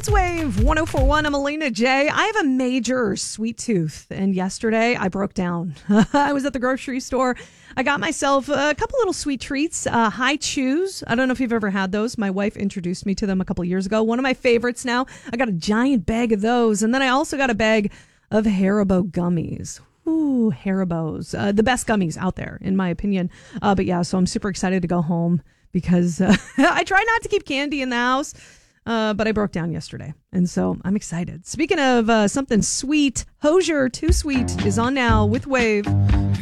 It's Wave 1041. I'm Alina J. I have a major sweet tooth, and yesterday I broke down. I was at the grocery store. I got myself a couple little sweet treats. High Chews. I don't know if you've ever had those. My wife introduced me to them a couple years ago. One of my favorites now. I got a giant bag of those, and then I also got a bag of Haribo gummies. Ooh, Haribos. The best gummies out there, in my opinion. But yeah, so I'm super excited to go home because I try not to keep candy in the house. But I broke down yesterday, and so I'm excited. Speaking of something sweet, Hozier Too Sweet is on now with Wave.